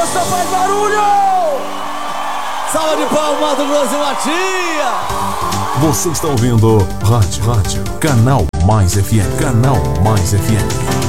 Força, faz barulho! Salva de palmas, Mato Grosso e Matia! Você está ouvindo Rádio Canal Mais FM. Canal Mais FM.